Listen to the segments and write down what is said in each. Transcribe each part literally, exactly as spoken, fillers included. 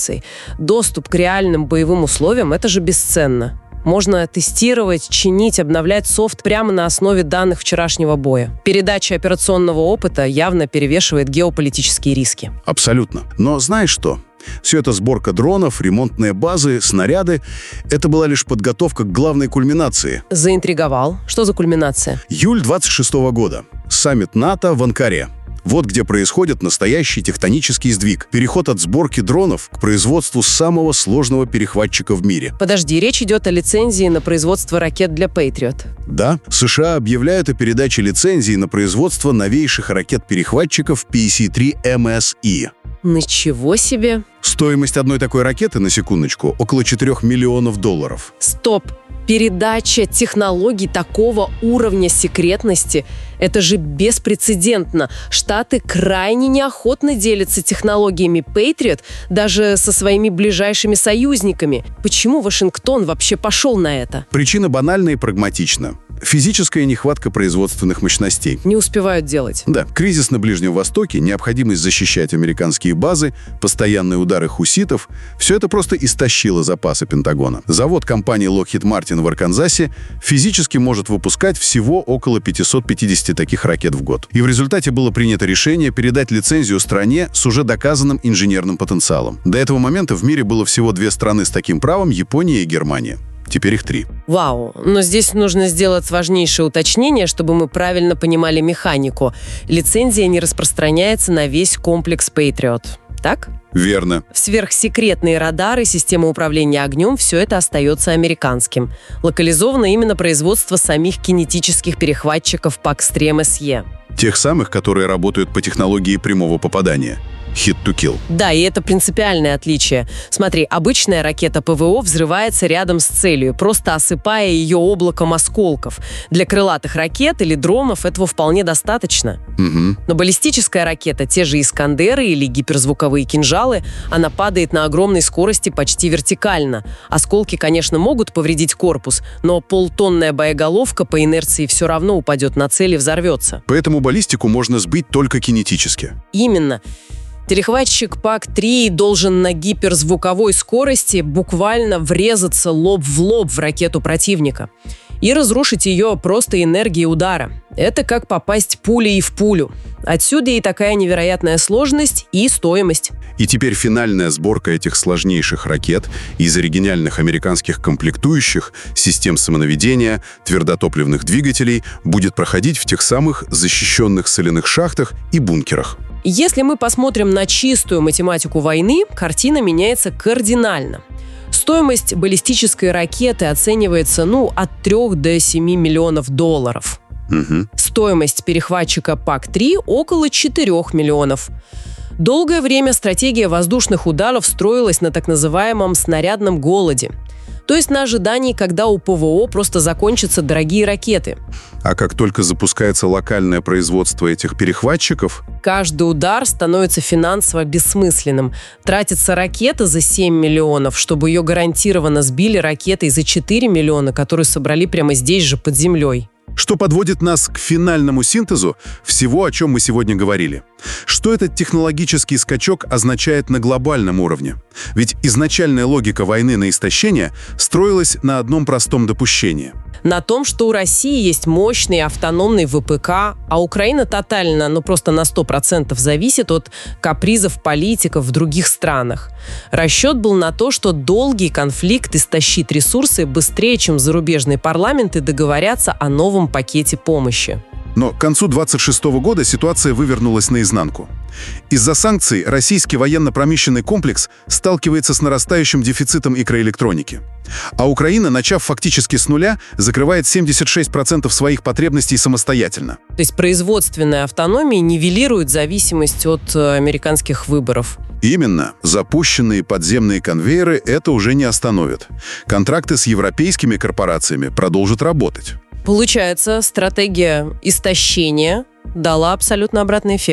симуляций. Доступ к реальным боевым условиям – это же бесценно. Можно тестировать, чинить, обновлять софт прямо на основе данных вчерашнего боя. Передача операционного опыта явно перевешивает геополитические риски. Абсолютно. Но знаешь что? Все это сборка дронов, ремонтные базы, снаряды – это была лишь подготовка к главной кульминации. Заинтриговал. Что за кульминация? Июль двадцать шестого года. Саммит НАТО в Анкаре. Вот где происходит настоящий тектонический сдвиг. Переход от сборки дронов к производству самого сложного перехватчика в мире. Подожди, речь идет о лицензии на производство ракет для Patriot. Да, США объявляют о передаче лицензии на производство новейших ракет-перехватчиков пи эс три эм эс и. Ничего себе! Стоимость одной такой ракеты, на секундочку, около четырёх миллионов долларов. Стоп! Передача технологий такого уровня секретности – это же беспрецедентно. Штаты крайне неохотно делятся технологиями Patriot даже со своими ближайшими союзниками. Почему Вашингтон вообще пошел на это? Причина банальна и прагматична. Физическая нехватка производственных мощностей. Не успевают делать. Да, кризис на Ближнем Востоке, необходимость защищать американские базы, постоянные удары хуситов – все это просто истощило запасы Пентагона. Завод компании Lockheed Martin в Арканзасе физически может выпускать всего около пятисот пятидесяти таких ракет в год. И в результате было принято решение передать лицензию стране с уже доказанным инженерным потенциалом. До этого момента в мире было всего две страны с таким правом – Япония и Германия. Теперь их три. Вау, но здесь нужно сделать важнейшее уточнение, чтобы мы правильно понимали механику. Лицензия не распространяется на весь комплекс Patriot. Так? Верно. Сверхсекретные радары, система управления огнем – все это остается американским. Локализовано именно производство самих кинетических перехватчиков Paxtrem эс и. Тех самых, которые работают по технологии прямого попадания. Hit to kill. Да, и это принципиальное отличие. Смотри, обычная ракета ПВО взрывается рядом с целью, просто осыпая ее облаком осколков. Для крылатых ракет или дронов этого вполне достаточно. Угу. Но баллистическая ракета, те же «Искандеры» или гиперзвуковые кинжалы, она падает на огромной скорости почти вертикально. Осколки, конечно, могут повредить корпус, но полтонная боеголовка по инерции все равно упадет на цель и взорвется. Поэтому баллистику можно сбить только кинетически. Именно. Перехватчик пак три должен на гиперзвуковой скорости буквально врезаться лоб в лоб в ракету противника и разрушить ее просто энергией удара. Это как попасть пулей в пулю. Отсюда и такая невероятная сложность и стоимость. И теперь финальная сборка этих сложнейших ракет из оригинальных американских комплектующих, систем самонаведения, твердотопливных двигателей будет проходить в тех самых защищенных соляных шахтах и бункерах. Если мы посмотрим на чистую математику войны, картина меняется кардинально. Стоимость баллистической ракеты оценивается, ну, от трёх до семи миллионов долларов. Угу. Стоимость перехватчика пак три около четырёх миллионов. Долгое время стратегия воздушных ударов строилась на так называемом снарядном голоде. То есть на ожидании, когда у ПВО просто закончатся дорогие ракеты. А как только запускается локальное производство этих перехватчиков, каждый удар становится финансово бессмысленным. Тратится ракета за семь миллионов, чтобы ее гарантированно сбили ракетой за четыре миллиона, которую собрали прямо здесь же под землей. Что подводит нас к финальному синтезу всего, о чем мы сегодня говорили. Что этот технологический скачок означает на глобальном уровне? Ведь изначальная логика войны на истощение строилась на одном простом допущении. На том, что у России есть мощный автономный вэ пэ ка, а Украина тотально, ну просто на сто процентов зависит от капризов политиков в других странах. Расчет был на то, что долгий конфликт истощит ресурсы быстрее, чем зарубежные парламенты договорятся о новом пакете помощи. Но к концу двадцать шестого года ситуация вывернулась наизнанку. Из-за санкций российский военно-промышленный комплекс сталкивается с нарастающим дефицитом икроэлектроники. А Украина, начав фактически с нуля, закрывает семьдесят шесть процентов своих потребностей самостоятельно. То есть производственная автономия нивелирует зависимость от э, американских выборов. Именно. Запущенные подземные конвейеры это уже не остановит. Контракты с европейскими корпорациями продолжат работать. Получается, стратегия истощения дала абсолютно обратный эффект.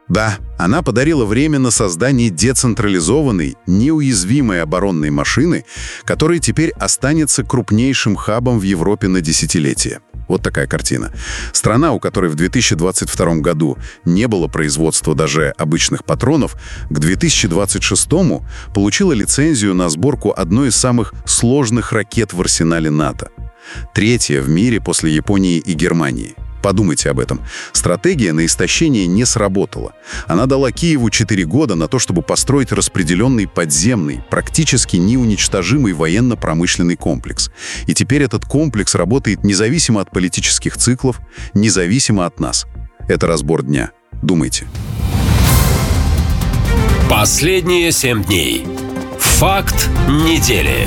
Да, она подарила время на создание децентрализованной, неуязвимой оборонной машины, которая теперь останется крупнейшим хабом в Европе на десятилетия. Вот такая картина. Страна, у которой в две тысячи двадцать втором году не было производства даже обычных патронов, к две тысячи двадцать шестому получила лицензию на сборку одной из самых сложных ракет в арсенале НАТО. Третья в мире после Японии и Германии. Подумайте об этом. Стратегия на истощение не сработала. Она дала Киеву четыре года на то, чтобы построить распределенный подземный, практически неуничтожимый военно-промышленный комплекс. И теперь этот комплекс работает независимо от политических циклов, независимо от нас. Это разбор дня. Думайте. Последние семь дней. Факт недели.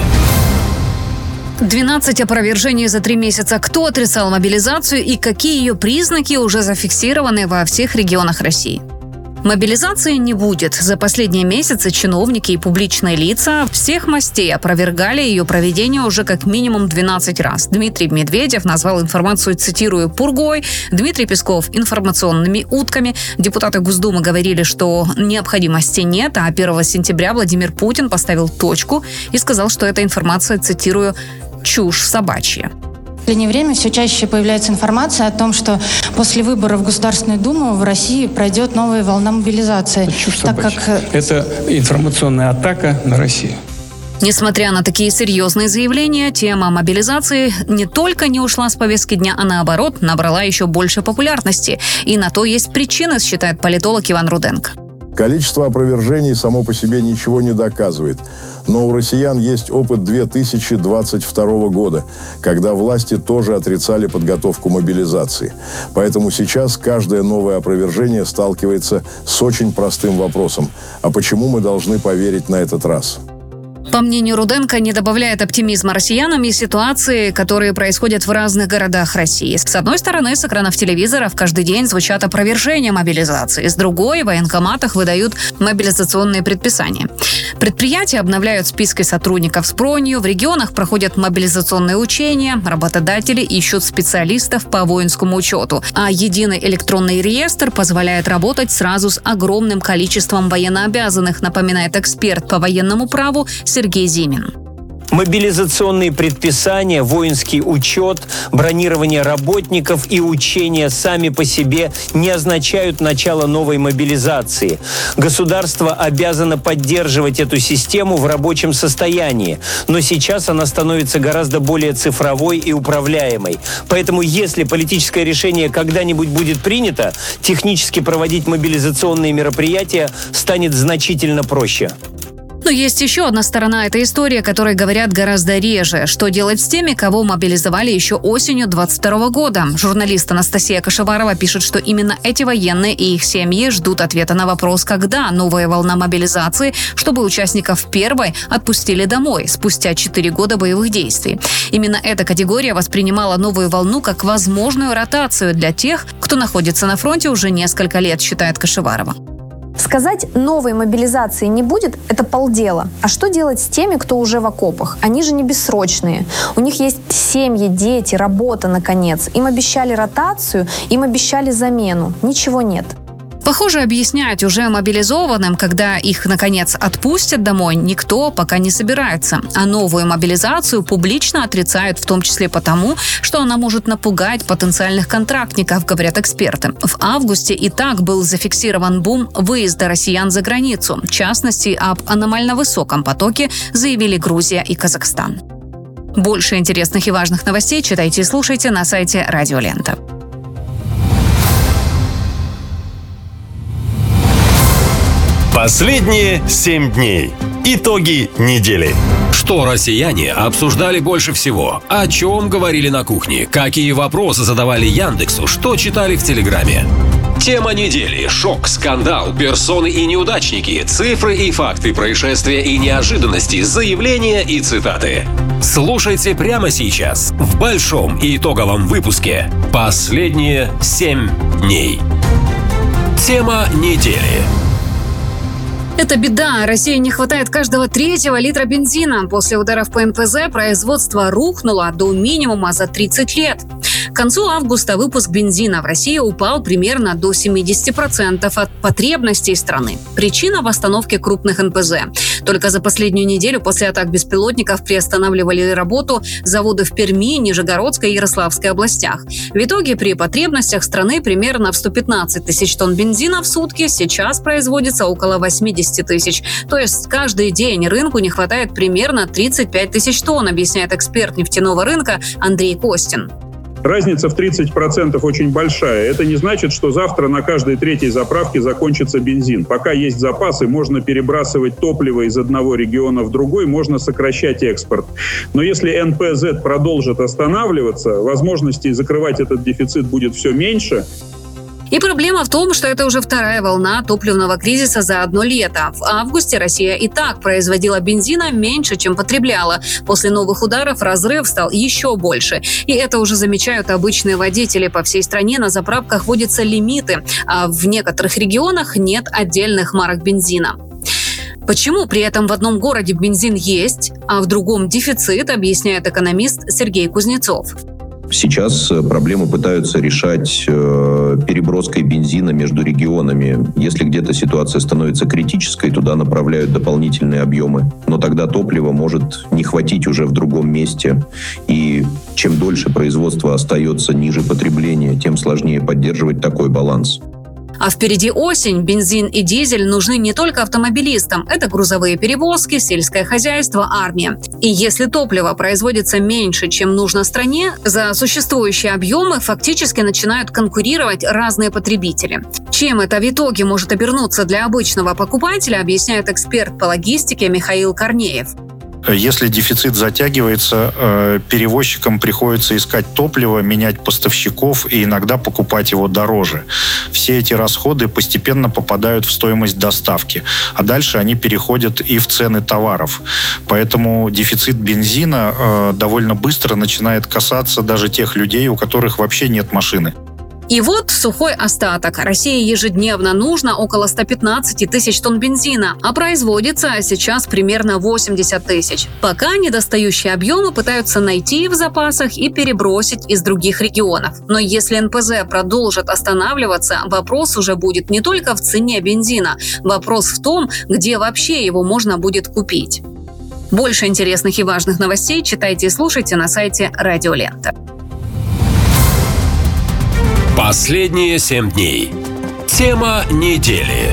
двенадцать опровержений за три месяца. Кто отрицал мобилизацию и какие ее признаки уже зафиксированы во всех регионах России? Мобилизации не будет. За последние месяцы чиновники и публичные лица всех мастей опровергали ее проведение уже как минимум двенадцать раз. Дмитрий Медведев назвал информацию, цитирую, «пургой», Дмитрий Песков – информационными утками. Депутаты Госдумы говорили, что необходимости нет, а первого сентября Владимир Путин поставил точку и сказал, что эта информация, цитирую, «чушь собачья». В последнее время все чаще появляется информация о том, что после выборов в Государственную Думу в России пройдет новая волна мобилизации. Это чушь так собачья. как... Это информационная атака на Россию. Несмотря на такие серьезные заявления, тема мобилизации не только не ушла с повестки дня, а наоборот набрала еще больше популярности. И на то есть причины, считает политолог Иван Руденко. Количество опровержений само по себе ничего не доказывает. Но у россиян есть опыт две тысячи двадцать второго года, когда власти тоже отрицали подготовку мобилизации. Поэтому сейчас каждое новое опровержение сталкивается с очень простым вопросом. А почему мы должны поверить на этот раз? По мнению Руденко, не добавляет оптимизма россиянам и ситуации, которые происходят в разных городах России. С одной стороны, с экранов телевизоров каждый день звучат опровержения мобилизации. С другой, в военкоматах выдают мобилизационные предписания. Предприятия обновляют списки сотрудников с бронью, в регионах проходят мобилизационные учения, работодатели ищут специалистов по воинскому учету. А единый электронный реестр позволяет работать сразу с огромным количеством военнообязанных, напоминает эксперт по военному праву Сергей Зимин. Мобилизационные предписания, воинский учет, бронирование работников и учения сами по себе не означают начало новой мобилизации. Государство обязано поддерживать эту систему в рабочем состоянии, но сейчас она становится гораздо более цифровой и управляемой. Поэтому если политическое решение когда-нибудь будет принято, технически проводить мобилизационные мероприятия станет значительно проще. Но есть еще одна сторона этой истории, о которой говорят гораздо реже. Что делать с теми, кого мобилизовали еще осенью двадцать второго года? Журналист Анастасия Кашеварова пишет, что именно эти военные и их семьи ждут ответа на вопрос, когда новая волна мобилизации, чтобы участников первой отпустили домой спустя четыре года боевых действий. Именно эта категория воспринимала новую волну как возможную ротацию для тех, кто находится на фронте уже несколько лет, считает Кашеварова. Сказать, новой мобилизации не будет – это полдела. А что делать с теми, кто уже в окопах? Они же не бессрочные. У них есть семьи, дети, работа, наконец. Им обещали ротацию, им обещали замену. Ничего нет. Похоже, объяснять уже мобилизованным, когда их, наконец, отпустят домой, никто пока не собирается. А новую мобилизацию публично отрицают, в том числе потому, что она может напугать потенциальных контрактников, говорят эксперты. В августе и так был зафиксирован бум выезда россиян за границу. В частности, об аномально высоком потоке заявили Грузия и Казахстан. Больше интересных и важных новостей читайте и слушайте на сайте Радио Лента. Последние семь дней. Итоги недели. Что россияне обсуждали больше всего? О чем говорили на кухне? Какие вопросы задавали Яндексу? Что читали в Телеграме? Тема недели. Шок, скандал, персоны и неудачники, цифры и факты, происшествия и неожиданности, заявления и цитаты. Слушайте прямо сейчас в большом и итоговом выпуске «Последние семь дней». Тема недели. Это беда. России не хватает каждого третьего литра бензина. После ударов по эн пэ зэ производство рухнуло до минимума за тридцать лет. К концу августа выпуск бензина в России упал примерно до семьдесят процентов от потребностей страны. Причина в остановке крупных эн пэ зэ. Только за последнюю неделю после атак беспилотников приостанавливали работу заводы в Перми, Нижегородской и Ярославской областях. В итоге при потребностях страны примерно в сто пятнадцать тысяч тонн бензина в сутки сейчас производится около восемьдесят тысяч. То есть каждый день рынку не хватает примерно тридцать пять тысяч тонн, объясняет эксперт нефтяного рынка Андрей Костин. Разница в тридцать процентов очень большая. Это не значит, что завтра на каждой третьей заправке закончится бензин. Пока есть запасы, можно перебрасывать топливо из одного региона в другой, можно сокращать экспорт. Но если эн пэ зэ продолжит останавливаться, возможностей закрывать этот дефицит будет все меньше. И проблема в том, что это уже вторая волна топливного кризиса за одно лето. В августе Россия и так производила бензина меньше, чем потребляла. После новых ударов разрыв стал еще больше. И это уже замечают обычные водители. По всей стране на заправках вводятся лимиты, а в некоторых регионах нет отдельных марок бензина. Почему при этом в одном городе бензин есть, а в другом дефицит, объясняет экономист Сергей Кузнецов. Сейчас проблему пытаются решать э, переброской бензина между регионами. Если где-то ситуация становится критической, туда направляют дополнительные объемы. Но тогда топлива может не хватить уже в другом месте. И чем дольше производство остается ниже потребления, тем сложнее поддерживать такой баланс. А впереди осень. Бензин и дизель нужны не только автомобилистам. Это грузовые перевозки, сельское хозяйство, армия. И если топливо производится меньше, чем нужно стране, за существующие объемы фактически начинают конкурировать разные потребители. Чем это в итоге может обернуться для обычного покупателя, объясняет эксперт по логистике Михаил Корнеев. Если дефицит затягивается, перевозчикам приходится искать топливо, менять поставщиков и иногда покупать его дороже. Все эти расходы постепенно попадают в стоимость доставки, а дальше они переходят и в цены товаров. Поэтому дефицит бензина довольно быстро начинает касаться даже тех людей, у которых вообще нет машины. И вот сухой остаток. России ежедневно нужно около сто пятнадцать тысяч тонн бензина, а производится сейчас примерно восемьдесят тысяч. Пока недостающие объемы пытаются найти в запасах и перебросить из других регионов. Но если эн пэ зэ продолжит останавливаться, вопрос уже будет не только в цене бензина. Вопрос в том, где вообще его можно будет купить. Больше интересных и важных новостей читайте и слушайте на сайте Радио Лента. Последние семь дней. Тема недели.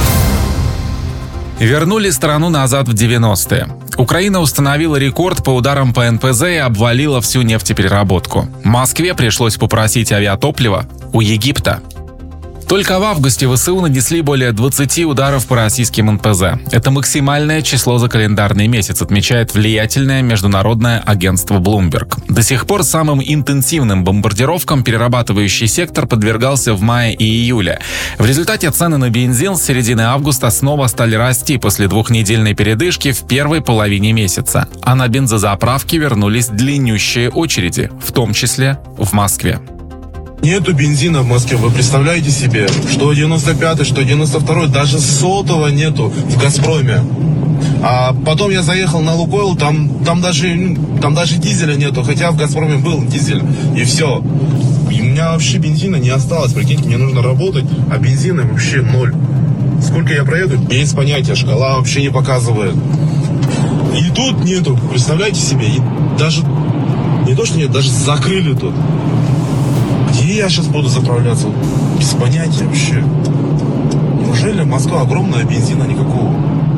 Вернули страну назад в девяностые. Украина установила рекорд по ударам по эн пэ зэ и обвалила всю нефтепереработку. Москве пришлось попросить авиатопливо у Египта. Только в августе вэ эс у нанесли более двадцати ударов по российским эн пэ зэ. Это максимальное число за календарный месяц, отмечает влиятельное международное агентство Bloomberg. До сих пор самым интенсивным бомбардировкам перерабатывающий сектор подвергался в мае и июле. В результате цены на бензин с середины августа снова стали расти после двухнедельной передышки в первой половине месяца. А на бензозаправки вернулись длиннющие очереди, в том числе в Москве. Нету бензина в Москве, вы представляете себе, что девяносто пятый, что девяносто второй, даже сотого нету в «Газпроме». А потом я заехал на «Лукойл», там, там, даже, там даже дизеля нету, хотя в «Газпроме» был дизель, и все. И у меня вообще бензина не осталось, прикиньте, мне нужно работать, а бензина вообще ноль. Сколько я проеду, без понятия, шкала вообще не показывает. И тут нету, представляете себе, и даже, не то что нет, даже закрыли тут. Где я сейчас буду заправляться? Без понятия вообще. Неужели Москва огромная, бензина никакого?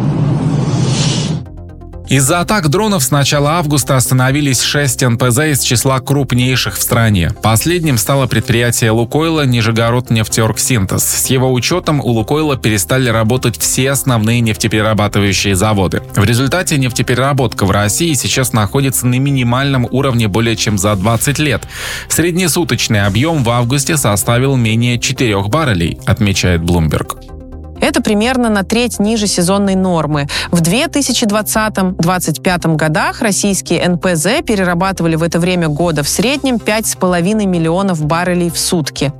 Из-за атак дронов с начала августа остановились шесть эн пэ зэ из числа крупнейших в стране. Последним стало предприятие «Лукойла» Нижегород-Нефтеоргсинтез. С его учетом у «Лукойла» перестали работать все основные нефтеперерабатывающие заводы. В результате нефтепереработка в России сейчас находится на минимальном уровне более чем за двадцать лет. Среднесуточный объем в августе составил менее четырех баррелей, отмечает Bloomberg. Это примерно на треть ниже сезонной нормы. В две тысячи двадцатом — две тысячи двадцать пятом годах российские эн пэ зэ перерабатывали в это время года в среднем пять с половиной миллионов баррелей в сутки.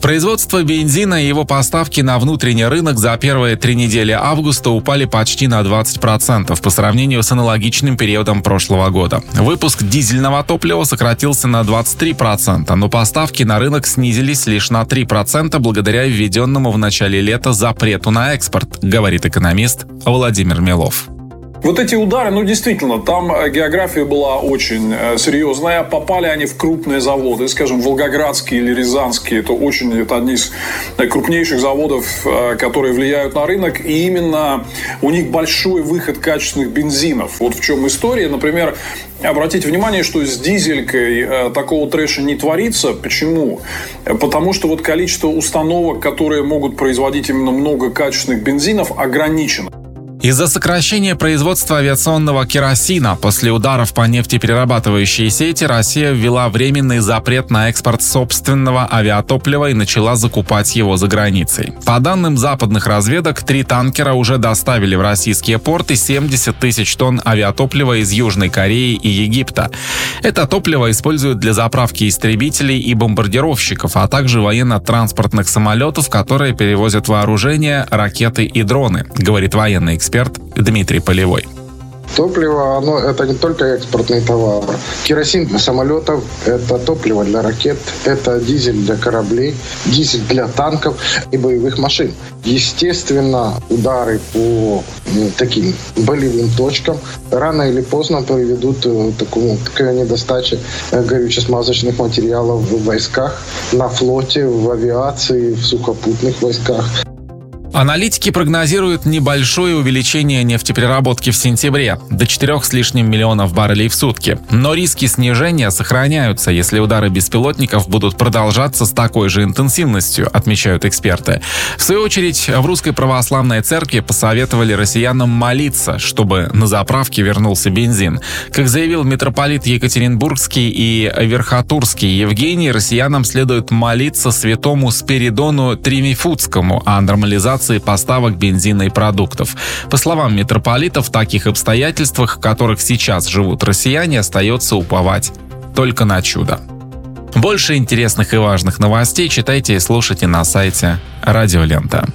Производство бензина и его поставки на внутренний рынок за первые три недели августа упали почти на двадцать процентов по сравнению с аналогичным периодом прошлого года. Выпуск дизельного топлива сократился на двадцать три процента, но поставки на рынок снизились лишь на три процента благодаря введенному в начале лета запрету на экспорт, говорит экономист Владимир Милов. Вот эти удары, ну действительно, там география была очень серьезная. Попали они в крупные заводы, скажем, Волгоградские или Рязанские. Это очень, это одни из крупнейших заводов, которые влияют на рынок. И именно у них большой выход качественных бензинов. Вот в чем история. Например, обратите внимание, что с дизелькой такого трэша не творится. Почему? Потому что вот количество установок, которые могут производить именно много качественных бензинов, ограничено. Из-за сокращения производства авиационного керосина после ударов по нефтеперерабатывающей сети Россия ввела временный запрет на экспорт собственного авиатоплива и начала закупать его за границей. По данным западных разведок, три танкера уже доставили в российские порты семьдесят тысяч тонн авиатоплива из Южной Кореи и Египта. Это топливо используют для заправки истребителей и бомбардировщиков, а также военно-транспортных самолетов, которые перевозят вооружение, ракеты и дроны, говорит военный эксперт Дмитрий Полевой. Топливо, оно, это не только экспортный товар. Керосин для самолетов, это топливо для ракет, это дизель для кораблей, дизель для танков и боевых машин. Естественно, удары по таким болевым точкам рано или поздно приведут к такому, такой недостаче горюче-смазочных материалов в войсках, на флоте, в авиации, в сухопутных войсках. Аналитики прогнозируют небольшое увеличение нефтепереработки в сентябре до четырех с лишним миллионов баррелей в сутки. Но риски снижения сохраняются, если удары беспилотников будут продолжаться с такой же интенсивностью, отмечают эксперты. В свою очередь, в Русской Православной Церкви посоветовали россиянам молиться, чтобы на заправке вернулся бензин. Как заявил митрополит Екатеринбургский и Верхотурский Евгений, россиянам следует молиться святому Спиридону Тримифудскому о нормализации поставок бензина и продуктов. По словам митрополита, в таких обстоятельствах, в которых сейчас живут россияне, остается уповать только на чудо. Больше интересных и важных новостей читайте и слушайте на сайте Радио Лента.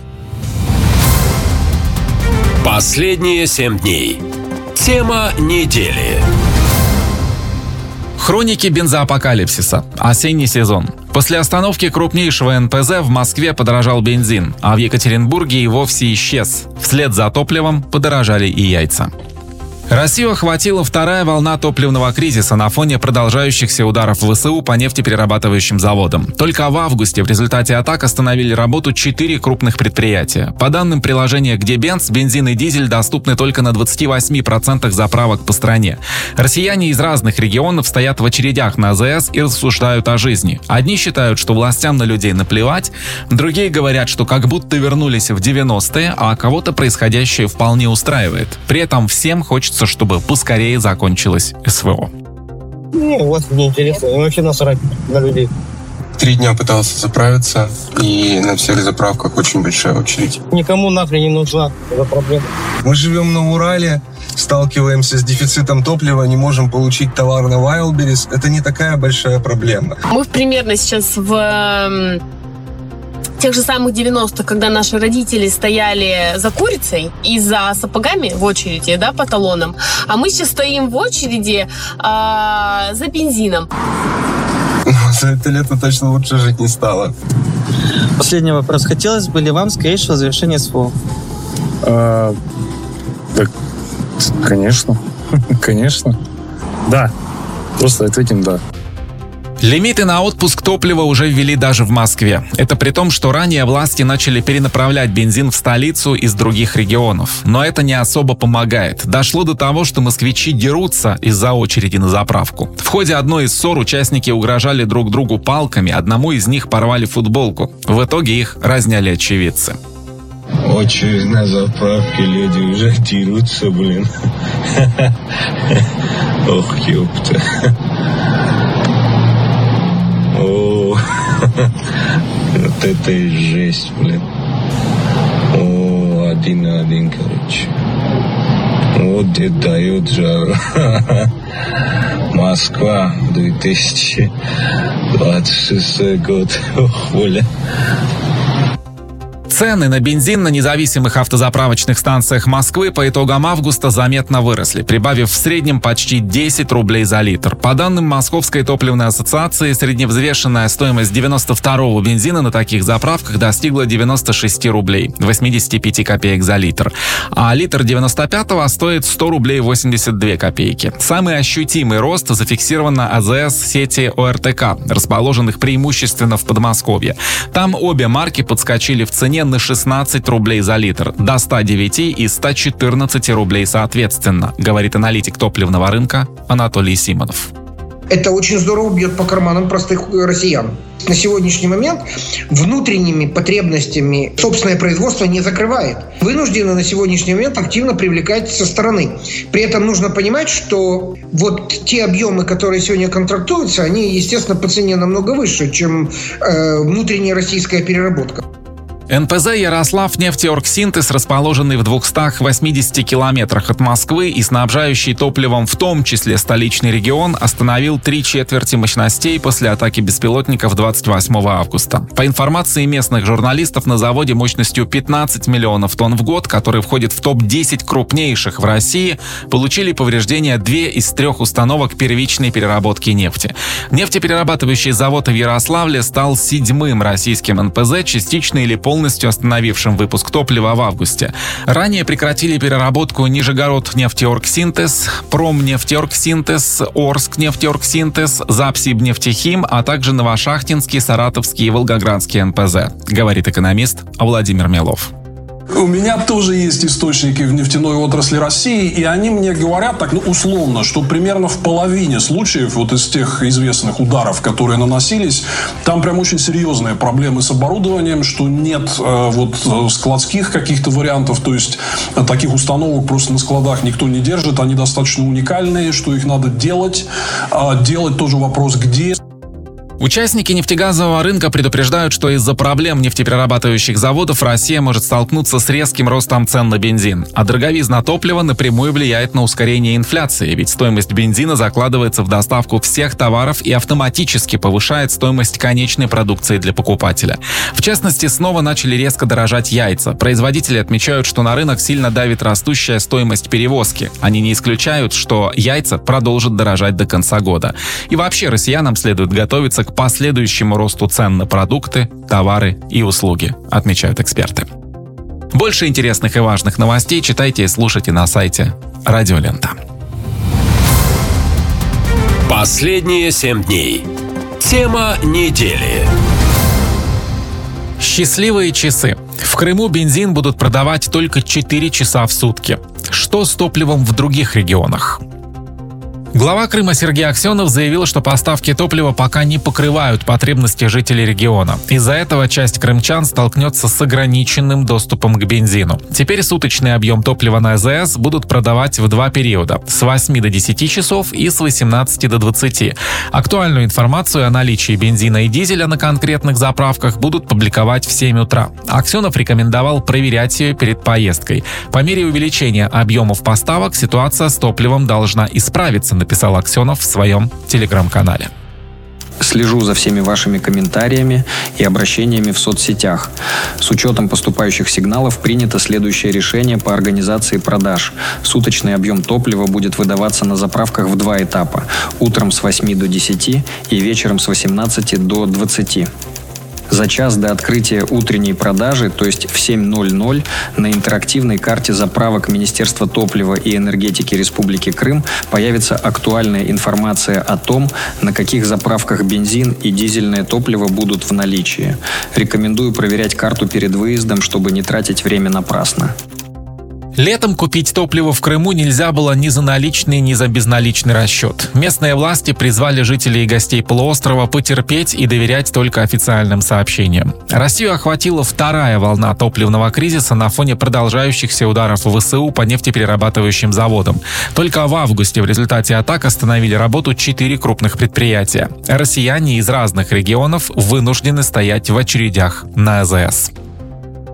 Последние семь дней. Тема недели. Хроники бензоапокалипсиса. Осенний сезон. После остановки крупнейшего эн пэ зэ в Москве подорожал бензин, а в Екатеринбурге и вовсе исчез. Вслед за топливом подорожали и яйца. Россию охватила вторая волна топливного кризиса на фоне продолжающихся ударов вэ эс у по нефтеперерабатывающим заводам. Только в августе в результате атак остановили работу четыре крупных предприятия. По данным приложения «Где Бенз», бензин и дизель доступны только на двадцати восьми процентах заправок по стране. Россияне из разных регионов стоят в очередях на а зэ эс и рассуждают о жизни. Одни считают, что властям на людей наплевать, другие говорят, что как будто вернулись в девяностые, а кого-то происходящее вполне устраивает. При этом всем хочется, чтобы поскорее закончилось эс вэ о. Не, у вас не интересно. Вообще насрать на людей. Три дня пытался заправиться, и на всех заправках очень большая очередь. Никому нахрен не нужна эта проблема. Мы живем на Урале, сталкиваемся с дефицитом топлива, не можем получить товар на Wildberries. Это не такая большая проблема. Мы примерно сейчас в тех же самых девяностых, когда наши родители стояли за курицей и за сапогами в очереди, да, по талонам, а мы сейчас стоим в очереди а, за бензином. За это лето точно лучше жить не стало. Последний вопрос. Хотелось бы ли вам скорейшего завершения эс вэ о? А, да, конечно. Конечно. Да. Просто ответим «да». Лимиты на отпуск топлива уже ввели даже в Москве. Это при том, что ранее власти начали перенаправлять бензин в столицу из других регионов. Но это не особо помогает. Дошло до того, что москвичи дерутся из-за очереди на заправку. В ходе одной из ссор участники угрожали друг другу палками, одному из них порвали футболку. В итоге их разняли очевидцы. Очередь на заправке, леди уже дерутся, блин. Ох, ёпта. О, вот это и жесть, блин. О, один на один, короче. Вот где дает жару. Москва, две тысячи двадцать шестой год. Ох, Оля. Цены на бензин на независимых автозаправочных станциях Москвы по итогам августа заметно выросли, прибавив в среднем почти десять рублей за литр. По данным Московской топливной ассоциации, средневзвешенная стоимость девяносто второго бензина на таких заправках достигла девяносто шесть рублей восемьдесят пять копеек за литр, а литр девяносто пятого стоит сто рублей восемьдесят две копейки. Самый ощутимый рост зафиксирован на АЗС сети ОРТК, расположенных преимущественно в Подмосковье. Там обе марки подскочили в цене на шестнадцать рублей за литр, до ста девяти и ста четырнадцати рублей соответственно, говорит аналитик топливного рынка Анатолий Симонов. Это очень здорово бьет по карманам простых россиян. На сегодняшний момент внутренними потребностями собственное производство не закрывает. Вынуждены на сегодняшний момент активно привлекать со стороны. При этом нужно понимать, что вот те объемы, которые сегодня контрактуются, они, естественно, по цене намного выше, чем э, внутренняя российская переработка. эн пэ зэ «Ярослав нефтеоргсинтез», расположенный в двухстах восьмидесяти километрах от Москвы и снабжающий топливом в том числе столичный регион, остановил три четверти мощностей после атаки беспилотников двадцать восьмого августа. По информации местных журналистов, на заводе мощностью пятнадцать миллионов тонн в год, который входит в топ десять крупнейших в России, получили повреждения две из трех установок первичной переработки нефти. Нефтеперерабатывающий завод в Ярославле стал седьмым российским эн пэ зэ, частично или полностью полностью остановившим выпуск топлива в августе. Ранее прекратили переработку Нижегород нефтеоргсинтез, Промнефтеоргсинтез, Орск нефтеоргсинтез, Запсибнефтехим, а также Новошахтинский, Саратовский и Волгоградский эн пэ зэ, говорит экономист Владимир Мелов. У меня тоже есть источники в нефтяной отрасли России, и они мне говорят так, ну, условно, что примерно в половине случаев вот из тех известных ударов, которые наносились, там прям очень серьезные проблемы с оборудованием, что нет э, вот складских каких-то вариантов, то есть э, таких установок просто на складах никто не держит, они достаточно уникальные, что их надо делать, а делать тоже вопрос где. Участники нефтегазового рынка предупреждают, что из-за проблем нефтеперерабатывающих заводов Россия может столкнуться с резким ростом цен на бензин. А дороговизна топлива напрямую влияет на ускорение инфляции, ведь стоимость бензина закладывается в доставку всех товаров и автоматически повышает стоимость конечной продукции для покупателя. В частности, снова начали резко дорожать яйца. Производители отмечают, что на рынок сильно давит растущая стоимость перевозки. Они не исключают, что яйца продолжат дорожать до конца года. И вообще россиянам следует готовиться к последующему росту цен на продукты, товары и услуги, отмечают эксперты. Больше интересных и важных новостей читайте и слушайте на сайте Радио Лента. Последние семь дней. Тема недели. Счастливые часы. В Крыму бензин будут продавать только четыре часа в сутки. Что с топливом в других регионах? Глава Крыма Сергей Аксенов заявил, что поставки топлива пока не покрывают потребности жителей региона. Из-за этого часть крымчан столкнется с ограниченным доступом к бензину. Теперь суточный объем топлива на а зэ эс будут продавать в два периода – с восьми до десяти часов и с восемнадцати до двадцати. Актуальную информацию о наличии бензина и дизеля на конкретных заправках будут публиковать в семь утра. Аксенов рекомендовал проверять ее перед поездкой. По мере увеличения объемов поставок ситуация с топливом должна исправиться, написал Аксенов в своем телеграм-канале. Слежу за всеми вашими комментариями и обращениями в соцсетях. С учетом поступающих сигналов принято следующее решение по организации продаж. Суточный объем топлива будет выдаваться на заправках в два этапа. Утром с восьми до десяти и вечером с восемнадцати до двадцати. За час до открытия утренней продажи, то есть в семь ноль ноль, на интерактивной карте заправок Министерства топлива и энергетики Республики Крым появится актуальная информация о том, на каких заправках бензин и дизельное топливо будут в наличии. Рекомендую проверять карту перед выездом, чтобы не тратить время напрасно. Летом купить топливо в Крыму нельзя было ни за наличный, ни за безналичный расчет. Местные власти призвали жителей и гостей полуострова потерпеть и доверять только официальным сообщениям. Россию охватила вторая волна топливного кризиса на фоне продолжающихся ударов вэ эс у по нефтеперерабатывающим заводам. Только в августе в результате атак остановили работу четыре крупных предприятия. Россияне из разных регионов вынуждены стоять в очередях на а зэ эс.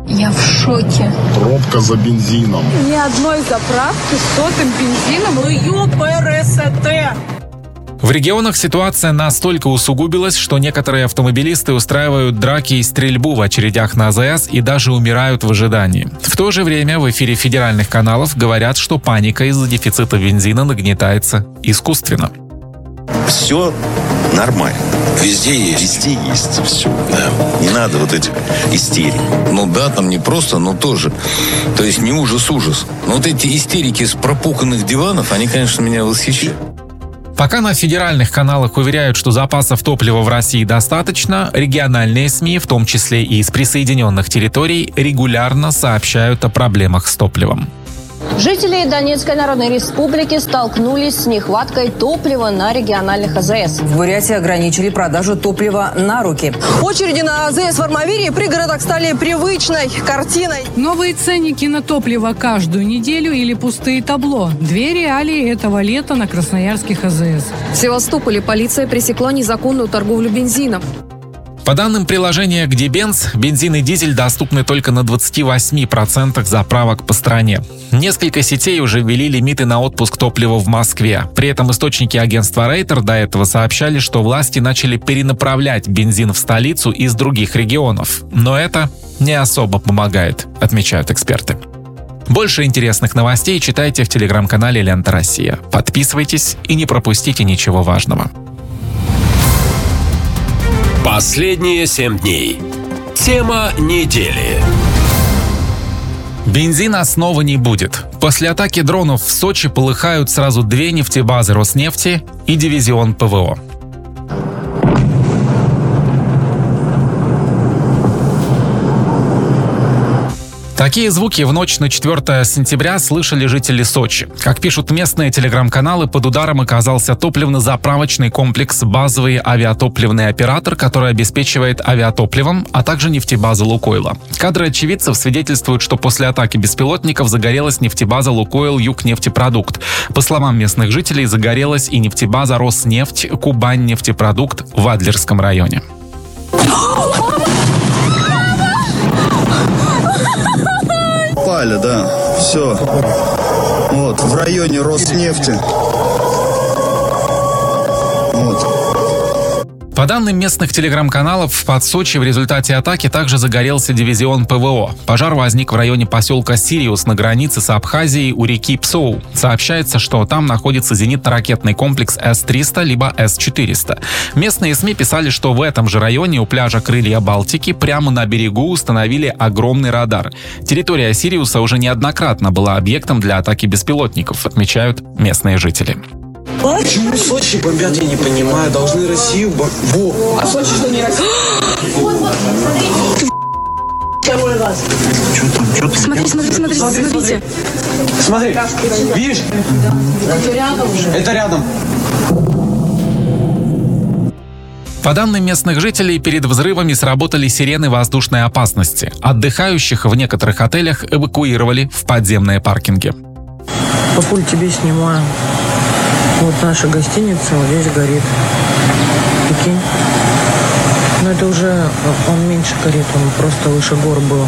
Я в шоке. Пробка за бензином. Ни одной заправки с сотым бензином. Ну ё-ПРСТ. В регионах ситуация настолько усугубилась, что некоторые автомобилисты устраивают драки и стрельбу в очередях на АЗС и даже умирают в ожидании. В то же время в эфире федеральных каналов говорят, что паника из-за дефицита бензина нагнетается искусственно. Все нормально. Везде есть. Везде есть все. Да. Не надо вот этих истерик. Ну да, там не просто, но тоже. То есть не ужас-ужас. Но вот эти истерики с пропуканных диванов, они, конечно, меня восхищают. Пока на федеральных каналах уверяют, что запасов топлива в России достаточно, региональные СМИ, в том числе и из присоединенных территорий, регулярно сообщают о проблемах с топливом. Жители Донецкой Народной Республики столкнулись с нехваткой топлива на региональных АЗС. В Бурятии ограничили продажу топлива на руки. Очереди на АЗС в Армавире и пригородах стали привычной картиной. Новые ценники на топливо каждую неделю или пустые табло. Две реалии этого лета на красноярских АЗС. В Севастополе полиция пресекла незаконную торговлю бензином. По данным приложения «Где Бенз», бензин и дизель доступны только на двадцати восьми процентах заправок по стране. Несколько сетей уже ввели лимиты на отпуск топлива в Москве. При этом источники агентства Рейтер до этого сообщали, что власти начали перенаправлять бензин в столицу из других регионов. Но это не особо помогает, отмечают эксперты. Больше интересных новостей читайте в телеграм-канале «Лента Россия». Подписывайтесь и не пропустите ничего важного. Последние семь дней. Тема недели. Бензина снова не будет. После атаки дронов в Сочи полыхают сразу две нефтебазы Роснефти и дивизион ПВО. Такие звуки в ночь на четвёртое сентября слышали жители Сочи. Как пишут местные телеграм-каналы, под ударом оказался топливно-заправочный комплекс «Базовый авиатопливный оператор», который обеспечивает авиатопливом, а также нефтебаза «Лукойла». Кадры очевидцев свидетельствуют, что после атаки беспилотников загорелась нефтебаза «Лукойл Югнефтепродукт». По словам местных жителей, загорелась и нефтебаза «Роснефть Кубань-нефтепродукт» в Адлерском районе. Попали, да, все. Вот, в районе Роснефти. Вот. По данным местных телеграм-каналов, под Сочи в результате атаки также загорелся дивизион ПВО. Пожар возник в районе поселка Сириус на границе с Абхазией у реки Псоу. Сообщается, что там находится зенитно-ракетный комплекс эс триста либо эс четыреста. Местные СМИ писали, что в этом же районе у пляжа Крылья Балтики прямо на берегу установили огромный радар. Территория Сириуса уже неоднократно была объектом для атаки беспилотников, отмечают местные жители. Почему Сочи бомбят, я не понимаю. Должны Россию бомбить. А Сочи что, не Россия? Второй раз. Что там? Что там? Смотри, смотри, смотри, смотрите. Смотри, видишь? Это рядом уже. Это рядом. По данным местных жителей, перед взрывами сработали сирены воздушной опасности. Отдыхающих в некоторых отелях эвакуировали в подземные паркинги. Папуль, тебе снимаю. Вот наша гостиница, вот здесь горит. Прикинь. Но это уже он меньше горит, он просто выше гор был.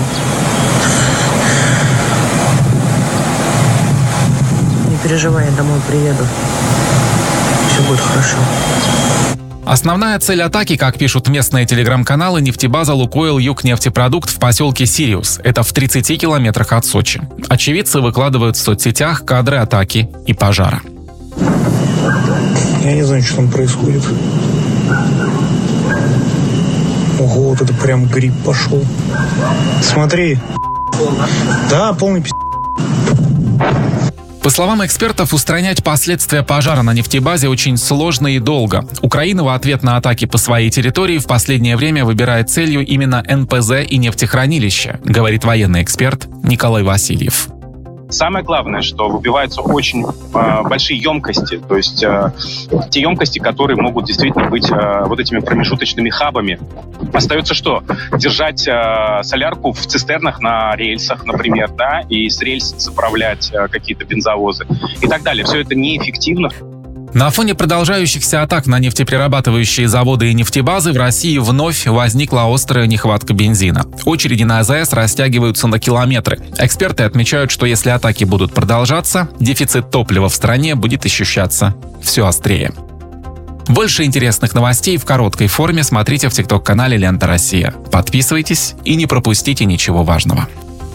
Не переживай, я домой приеду. Все будет хорошо. Основная цель атаки, как пишут местные телеграм-каналы, нефтебаза «Лукойл Югнефтепродукт» в поселке Сириус. Это в тридцати километрах от Сочи. Очевидцы выкладывают в соцсетях кадры атаки и пожара. Я не знаю, что там происходит. Ого, вот это прям гриб пошел. Смотри. Да, полный пи***. По словам экспертов, устранять последствия пожара на нефтебазе очень сложно и долго. Украина в ответ на атаки по своей территории в последнее время выбирает целью именно эн пэ зэ и нефтехранилища, говорит военный эксперт Николай Васильев. Самое главное, что выбиваются очень э, большие емкости, то есть э, те емкости, которые могут действительно быть э, вот этими промежуточными хабами. Остается что? Держать э, солярку в цистернах на рельсах, например, да, и с рельс заправлять э, какие-то бензовозы и так далее. Все это неэффективно. На фоне продолжающихся атак на нефтеперерабатывающие заводы и нефтебазы в России вновь возникла острая нехватка бензина. Очереди на АЗС растягиваются на километры. Эксперты отмечают, что если атаки будут продолжаться, дефицит топлива в стране будет ощущаться все острее. Больше интересных новостей в короткой форме смотрите в тикток-канале «Лента Россия». Подписывайтесь и не пропустите ничего важного.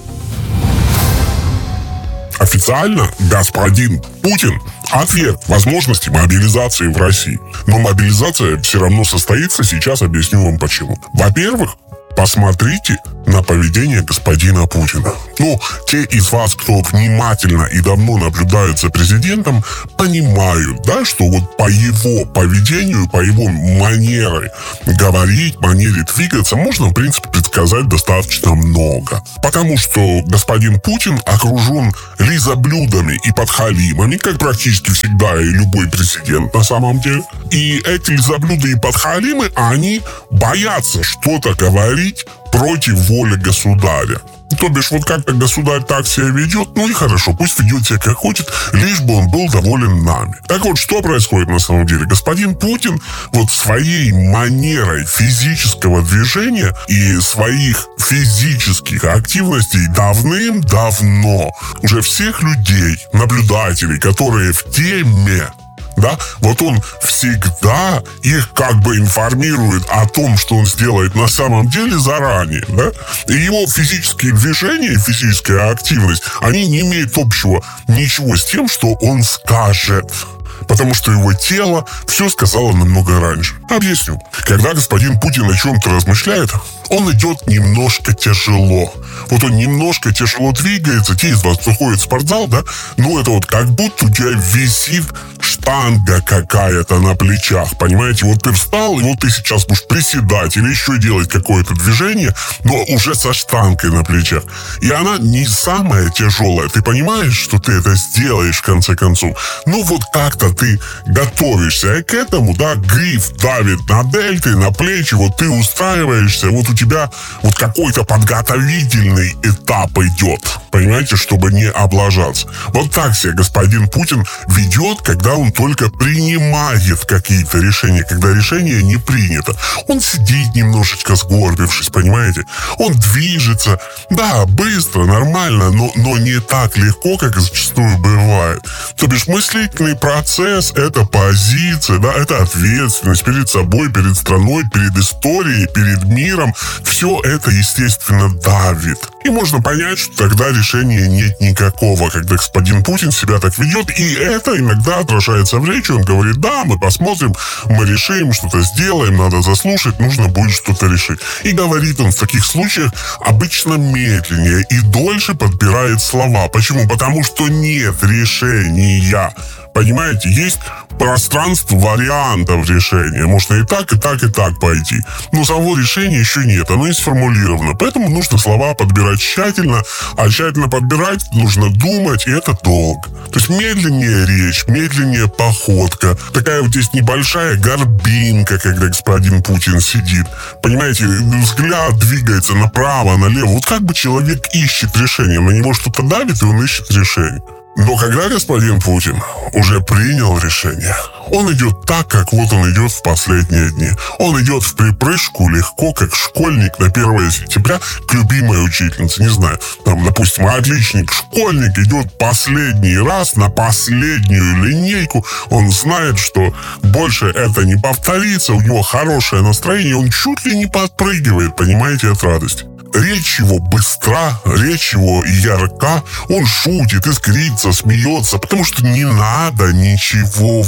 Официально господин Путин отверг возможности мобилизации в России. Но мобилизация все равно состоится, сейчас объясню вам почему. Во-первых, посмотрите на поведение господина Путина. Ну, те из вас, кто внимательно и давно наблюдают за президентом, понимают, да, что вот по его поведению, по его манере говорить, манере двигаться, можно, в принципе, предсказать достаточно много. Потому что господин Путин окружен лизоблюдами и подхалимами, как практически всегда и любой президент на самом деле. И эти лизоблюды и подхалимы, они боятся что-то говорить против воли государя. То бишь, вот как-то государь так себя ведет, ну и хорошо, пусть ведет себя как хочет, лишь бы он был доволен нами. Так вот, что происходит на самом деле? Господин Путин вот своей манерой физического движения и своих физических активностей давным-давно уже всех людей, наблюдателей, которые в теме, да, вот он всегда их как бы информирует о том, что он сделает на самом деле заранее, да, и его физические движения, физическая активность, они не имеют общего ничего с тем, что он скажет. Потому что его тело все сказало намного раньше. Объясню. Когда господин Путин о чем-то размышляет, он идет немножко тяжело. Вот он немножко тяжело двигается. Те из вас, кто ходит в спортзал, да, ну это вот как будто у тебя висит штанга какая-то на плечах, понимаете? Вот ты встал, и вот ты сейчас будешь приседать или еще делать какое-то движение, но уже со штангой на плечах. И она не самая тяжелая. Ты понимаешь, что ты это сделаешь в конце концов? Ну вот как-то ты готовишься к этому, да, гриф давит на дельты, на плечи, вот ты устраиваешься, вот у тебя вот какой-то подготовительный этап идет, понимаете, чтобы не облажаться. Вот так себя господин Путин ведет, когда он только принимает какие-то решения, когда решение не принято. Он сидит немножечко сгорбившись, понимаете? Он движется, да, быстро, нормально, но, но не так легко, как и зачастую бывает. То бишь мыслительный процесс, это позиция, да, это ответственность перед собой, перед страной, перед историей, перед миром. Все это, естественно, давит. И можно понять, что тогда решения нет никакого, когда господин Путин себя так ведет, и это иногда отражается в речи. Он говорит: да, мы посмотрим, мы решим, что-то сделаем, надо заслушать, нужно будет что-то решить. И говорит он в таких случаях обычно медленнее и дольше подбирает слова. Почему? Потому что нет решения. Понимаете, есть пространство вариантов решения. Можно и так, и так, и так пойти. Но самого решения еще нет, оно не сформулировано. Поэтому нужно слова подбирать тщательно, а тщательно подбирать нужно думать, и это долго. То есть медленнее речь, медленнее походка. Такая вот здесь небольшая горбинка, когда господин Путин сидит. Понимаете, взгляд двигается направо, налево. Вот как бы человек ищет решение. На него что-то давит, и он ищет решение. Но когда господин Путин уже принял решение, он идет так, как вот он идет в последние дни. Он идет в припрыжку легко, как школьник на первое сентября к любимой учительнице. Не знаю, там, допустим, отличник, школьник идет последний раз на последнюю линейку. Он знает, что больше это не повторится, у него хорошее настроение, он чуть ли не подпрыгивает, понимаете, от радости. Речь его быстра, речь его ярка, он шутит, искрится, смеется, потому что не надо ничего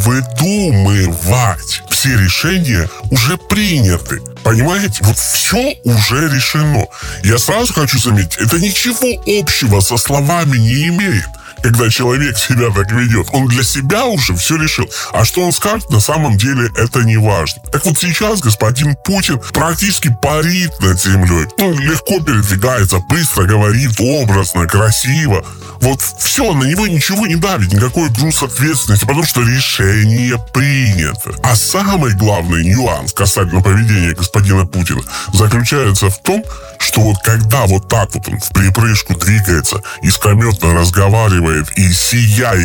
выдумывать. Все решения уже приняты. Понимаете? Вот все уже решено. Я сразу хочу заметить, это ничего общего со словами не имеет. Когда человек себя так ведет, он для себя уже все решил. А что он скажет, на самом деле это не важно. Так вот сейчас господин Путин практически парит над землей. Он легко передвигается, быстро говорит, образно, красиво. Вот все, на него ничего не давит, никакой груз ответственности, потому что решение принято. А самый главный нюанс касательно поведения господина Путина заключается в том, что вот когда вот так вот он в припрыжку двигается, искрометно разговаривает и сияет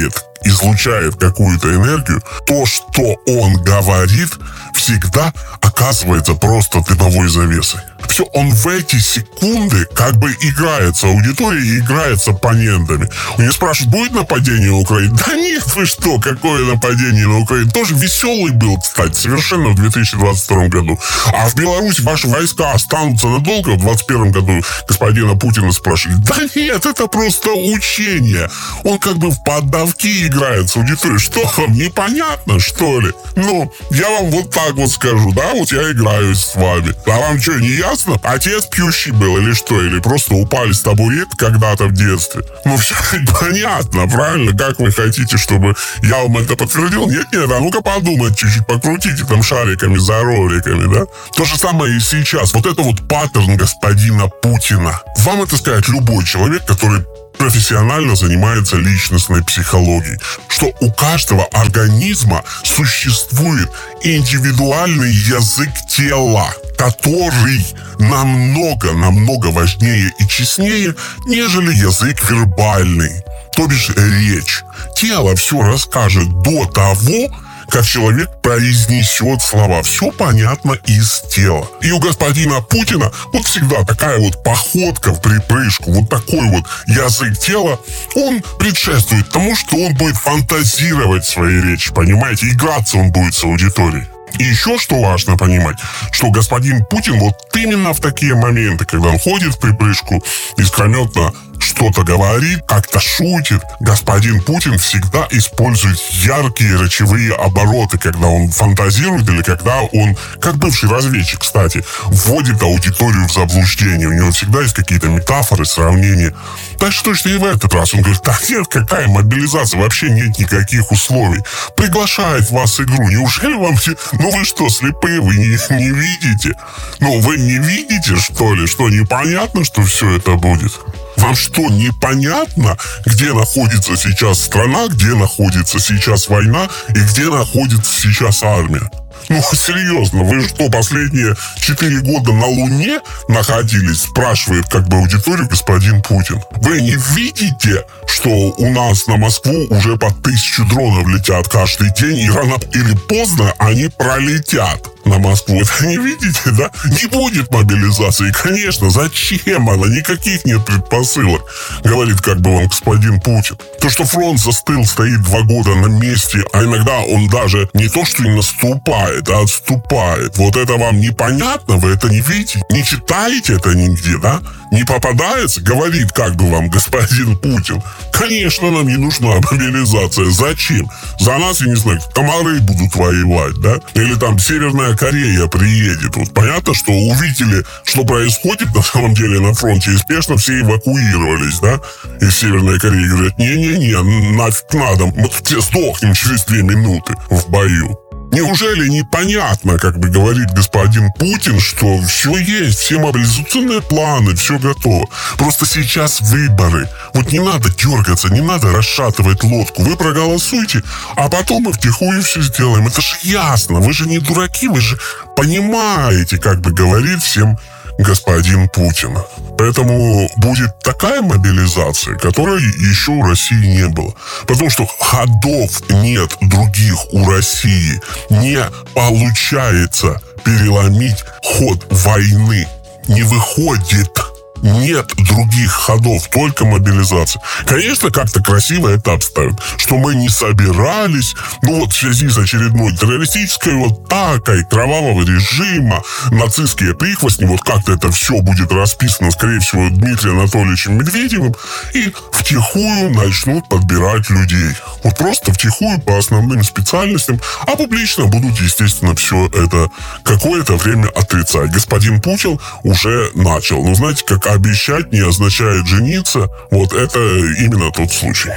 излучает какую-то энергию, то, что он говорит, всегда оказывается просто дымовой завесой. Все, он в эти секунды как бы играет с аудиторией и играет с оппонентами. У него спрашивают, будет нападение на Украину? Да нет, вы что, какое нападение на Украину? Тоже веселый был, кстати, совершенно в две тысячи двадцать втором году. А в Беларуси ваши войска останутся надолго? В двадцать первом году господина Путина спрашивали. Да нет, это просто учение. Он как бы в поддавки играет с аудиторией. Что вам, непонятно, что ли? Ну, я вам вот так вот скажу, да, вот я играю с вами. А вам что, не ясно? Отец пьющий был или что? Или просто упали с табурет когда-то в детстве? Ну, все понятно, правильно? Как вы хотите, чтобы я вам это подтвердил? Нет, нет, а ну-ка подумайте чуть-чуть, покрутите там шариками за роликами, да? То же самое и сейчас. Вот это вот паттерн господина Путина. Вам это сказать любой человек, который профессионально занимается личностной психологией, что у каждого организма существует индивидуальный язык тела, который намного-намного важнее и честнее, нежели язык вербальный, то бишь речь. Тело все расскажет до того, как человек произнесет слова. Все понятно из тела. И у господина Путина вот всегда такая вот походка в припрыжку, вот такой вот язык тела, он предшествует тому, что он будет фантазировать своей речи, понимаете, играться он будет с аудиторией. И еще что важно понимать, что господин Путин вот именно в такие моменты, когда он ходит в припрыжку, искрометно что-то говорит, как-то шутит, господин Путин всегда использует яркие речевые обороты, когда он фантазирует или когда он, как бывший разведчик, кстати, вводит аудиторию в заблуждение. У него всегда есть какие-то метафоры, сравнения. Так что что и в этот раз он говорит, так нет, какая мобилизация, вообще нет никаких условий. Приглашает вас в игру. Неужели вам... Ну вы что, слепые, вы не, не видите? Ну вы не видите, что ли, что непонятно, что все это будет? Вам что, непонятно, где находится сейчас страна, где находится сейчас война и где находится сейчас армия? Ну, серьезно, вы что, последние четыре года на Луне находились, спрашивает как бы аудиторию господин Путин. Вы не видите, что у нас на Москву уже по тысяче дронов летят каждый день, и рано или поздно они пролетят на Москву. Это не видите, да? Не будет мобилизации. Конечно, зачем она? Никаких нет предпосылок, говорит как бы вам господин Путин. То, что фронт застыл, стоит два года на месте, а иногда он даже не то, что и наступает, а отступает. Вот это вам непонятно? Вы это не видите? Не читаете это нигде, да? Не попадается? Говорит как бы вам господин Путин. Конечно, нам не нужна мобилизация. Зачем? За нас, я не знаю, комары будут воевать, да? Или там Северная Корея приедет. Вот понятно, что увидели, что происходит на самом деле на фронте, и спешно все эвакуировались, да? Из Северной Кореи говорят, не-не-не, нафиг надо, мы все сдохнем через две минуты в бою. Неужели непонятно, как бы говорит господин Путин, что все есть, все мобилизационные планы, все готово. Просто сейчас выборы. Вот не надо дергаться, не надо расшатывать лодку. Вы проголосуйте, а потом мы втихую все сделаем. Это же ясно, вы же не дураки, вы же понимаете, как бы говорит всем господин Путин. Поэтому будет такая мобилизация, которой еще у России не было. Потому что ходов нет других у России. Не получается переломить ход войны. Не выходит. Нет других ходов, только мобилизация. Конечно, как-то красиво это обставят, что мы не собирались, ну вот в связи с очередной террористической вот атакой кровавого режима, нацистские прихвостни, вот как-то это все будет расписано, скорее всего, Дмитрием Анатольевичем Медведевым, и втихую начнут подбирать людей. Вот просто втихую по основным специальностям, а публично будут, естественно, все это какое-то время отрицать. Господин Путин уже начал. Ну, знаете, как обещать не означает жениться. Вот это именно тот случай.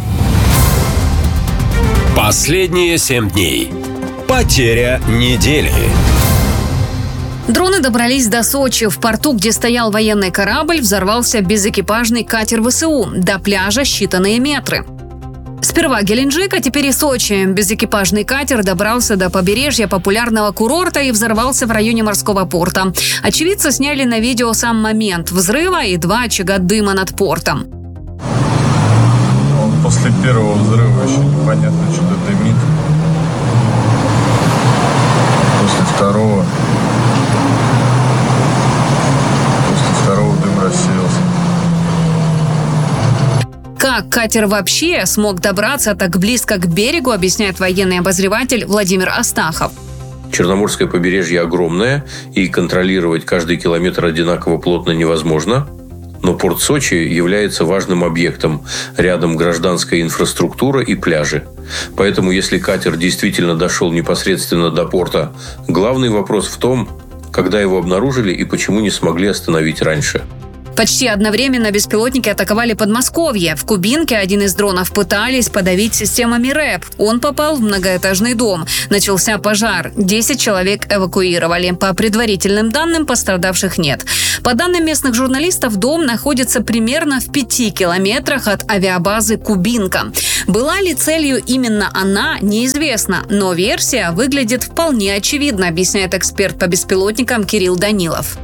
Последние семь дней. Потеря недели. Дроны добрались до Сочи. В порту, где стоял военный корабль, взорвался безэкипажный катер ВСУ. До пляжа считанные метры. Сперва Геленджик, а теперь и Сочи. Безэкипажный катер добрался до побережья популярного курорта и взорвался в районе морского порта. Очевидцы сняли на видео сам момент взрыва и два очага дыма над портом. По После первого взрыва еще непонятно, что-то дымит. После второго... После второго дым рассеялся. Как катер вообще смог добраться так близко к берегу, объясняет военный обозреватель Владимир Астахов. Черноморское побережье огромное, и контролировать каждый километр одинаково плотно невозможно. Но порт Сочи является важным объектом. Рядом гражданская инфраструктура и пляжи. Поэтому, если катер действительно дошел непосредственно до порта, главный вопрос в том, когда его обнаружили и почему не смогли остановить раньше. Почти одновременно беспилотники атаковали Подмосковье. В Кубинке один из дронов пытались подавить системами РЭП. Он попал в многоэтажный дом. Начался пожар. десять человек эвакуировали. По предварительным данным, пострадавших нет. По данным местных журналистов, дом находится примерно в пяти километрах от авиабазы Кубинка. Была ли целью именно она, неизвестно. Но версия выглядит вполне очевидно, объясняет эксперт по беспилотникам Кирилл Данилов.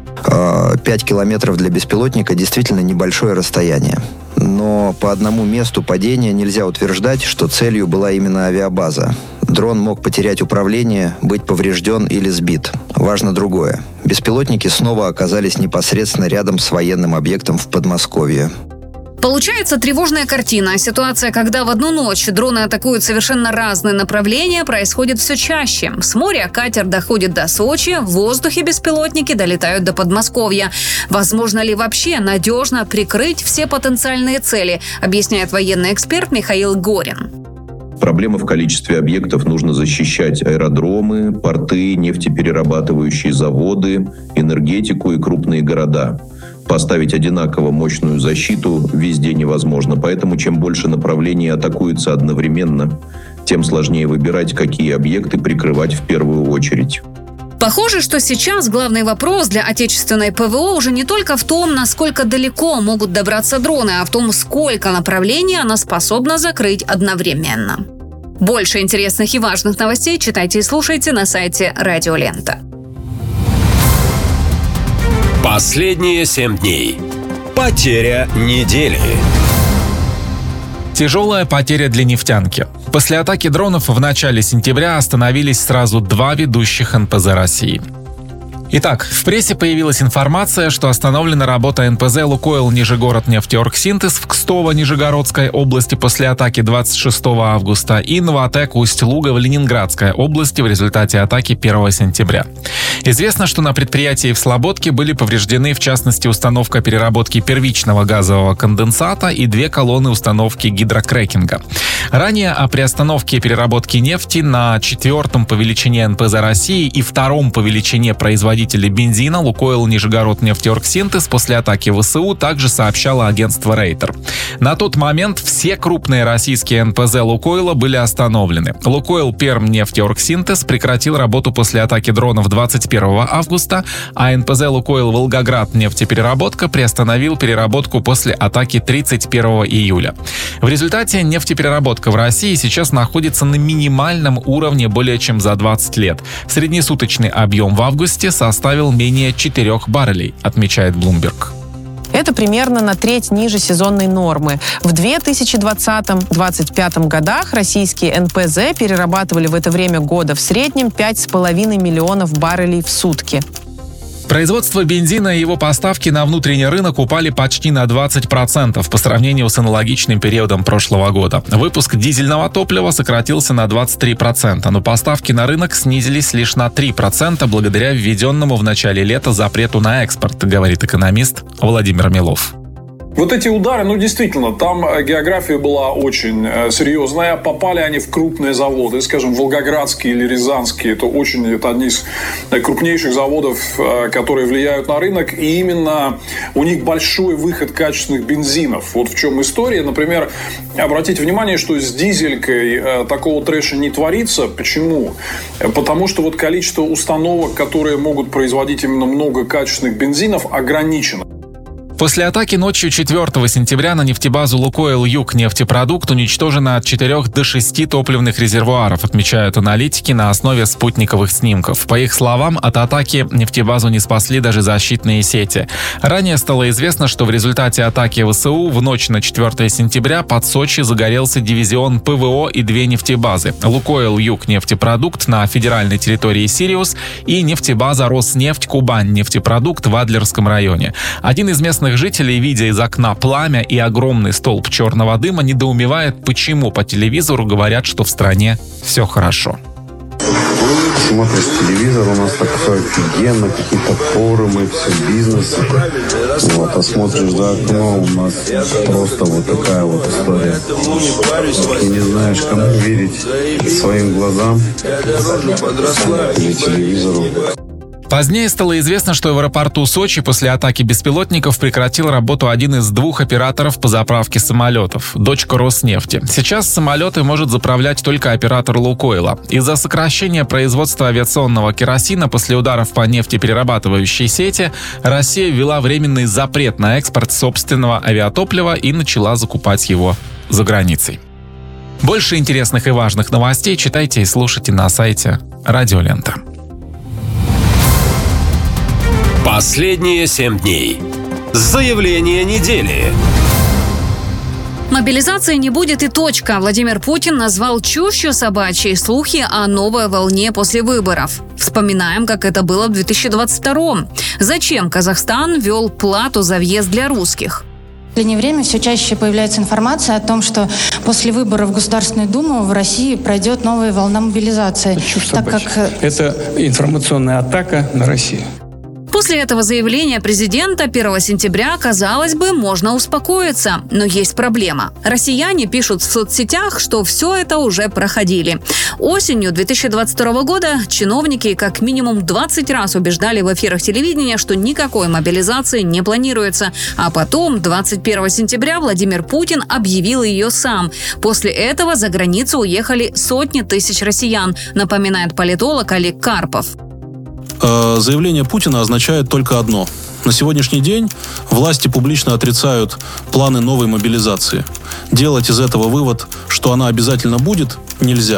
пять километров для беспилотника действительно небольшое расстояние. Но по одному месту падения нельзя утверждать, что целью была именно авиабаза. Дрон мог потерять управление, быть поврежден или сбит. Важно другое. Беспилотники снова оказались непосредственно рядом с военным объектом в Подмосковье. Получается тревожная картина. Ситуация, когда в одну ночь дроны атакуют совершенно разные направления, происходит все чаще. С моря катер доходит до Сочи, в воздухе беспилотники долетают до Подмосковья. Возможно ли вообще надежно прикрыть все потенциальные цели, объясняет военный эксперт Михаил Горин. Проблема в количестве объектов. Нужно защищать аэродромы, порты, нефтеперерабатывающие заводы, энергетику и крупные города. Поставить одинаково мощную защиту везде невозможно. Поэтому чем больше направлений атакуется одновременно, тем сложнее выбирать, какие объекты прикрывать в первую очередь. Похоже, что сейчас главный вопрос для отечественной ПВО уже не только в том, насколько далеко могут добраться дроны, а в том, сколько направлений она способна закрыть одновременно. Больше интересных и важных новостей читайте и слушайте на сайте Радио Лента. Последние семь дней. Потеря недели. Тяжелая потеря для нефтянки. После атаки дронов в начале сентября остановились сразу два ведущих эн пэ зэ России. Итак, в прессе появилась информация, что остановлена работа эн пэ зэ «Лукойл Нижегород нефтеоргсинтез» в Кстово Нижегородской области после атаки двадцать шестого августа и «Новатэк Усть-Луга» в Ленинградской области в результате атаки первого сентября. Известно, что на предприятии в Слободке были повреждены, в частности, установка переработки первичного газового конденсата и две колонны установки гидрокрекинга. Ранее о приостановке переработки нефти на четвертом по величине эн пэ зэ России и втором по величине производителя бензина «Лукойл Нижегород нефтеоргсинтез» после атаки вэ эс у также сообщало агентство Рейтер. На тот момент все крупные российские эн пэ зэ «Лукойла» были остановлены. «Лукойл Перм нефтеоргсинтез» прекратил работу после атаки дронов двадцать первого августа, а эн пэ зэ «Лукойл Волгоград нефтепереработка» приостановил переработку после атаки тридцать первого июля. В результате нефтепереработка в России сейчас находится на минимальном уровне более чем за двадцать лет. Среднесуточный объем в августе составил менее четырех баррелей, отмечает Bloomberg. Это примерно на треть ниже сезонной нормы. В две тысячи двадцатом — две тысячи двадцать пятом годах российские эн пэ зэ перерабатывали в это время года в среднем пять с половиной миллионов баррелей в сутки. Производство бензина и его поставки на внутренний рынок упали почти на двадцать процентов по сравнению с аналогичным периодом прошлого года. Выпуск дизельного топлива сократился на двадцать три процента, но поставки на рынок снизились лишь на три процента благодаря введенному в начале лета запрету на экспорт, говорит экономист Владимир Милов. Вот эти удары, ну, действительно, там география была очень серьезная. Попали они в крупные заводы, скажем, волгоградские или рязанские. Это очень, это одни из крупнейших заводов, которые влияют на рынок. И именно у них большой выход качественных бензинов. Вот в чем история. Например, обратите внимание, что с дизелькой такого трэша не творится. Почему? Потому что вот количество установок, которые могут производить именно много качественных бензинов, ограничено. После атаки ночью четвёртого сентября на нефтебазу «Лукойл Юг» нефтепродукт уничтожено от четырёх до шести топливных резервуаров, отмечают аналитики на основе спутниковых снимков. По их словам, от атаки нефтебазу не спасли даже защитные сети. Ранее стало известно, что в результате атаки ВСУ в ночь на четвёртое сентября под Сочи загорелся дивизион ПВО и две нефтебазы – «Лукойл Юг» нефтепродукт на федеральной территории Сириус и нефтебаза «Роснефть Кубань» нефтепродукт в Адлерском районе. Один из местных жителей, видя из окна пламя и огромный столб черного дыма, недоумевает, почему по телевизору говорят, что в стране все хорошо. Смотришь телевизор, у нас так все офигенно, какие-то форумы, все бизнесы. Вот, а смотришь за окно, у нас просто вот такая вот история. И не знаешь, кому верить, своим глазам или телевизору. Позднее стало известно, что в аэропорту Сочи после атаки беспилотников прекратил работу один из двух операторов по заправке самолетов – дочка Роснефти. Сейчас самолеты может заправлять только оператор «Лукойла». Из-за сокращения производства авиационного керосина после ударов по нефтеперерабатывающей сети Россия ввела временный запрет на экспорт собственного авиатоплива и начала закупать его за границей. Больше интересных и важных новостей читайте и слушайте на сайте Радио Лента. Последние семь дней. Заявление недели. Мобилизации не будет и точка. Владимир Путин назвал чушью собачьей слухи о новой волне после выборов. Вспоминаем, как это было в две тысячи двадцать втором. Зачем Казахстан ввел плату за въезд для русских? В последнее время все чаще появляется информация о том, что после выборов в Государственную Думу в России пройдет новая волна мобилизации. Так как... Это информационная атака на Россию. После этого заявления президента первого сентября, казалось бы, можно успокоиться. Но есть проблема. Россияне пишут в соцсетях, что все это уже проходили. Осенью две тысячи двадцать второго года чиновники как минимум двадцать раз убеждали в эфирах телевидения, что никакой мобилизации не планируется. А потом, двадцать первого сентября, Владимир Путин объявил ее сам. После этого за границу уехали сотни тысяч россиян, напоминает политолог Олег Карпов. Заявление Путина означает только одно. На сегодняшний день власти публично отрицают планы новой мобилизации. Делать из этого вывод, что она обязательно будет, нельзя.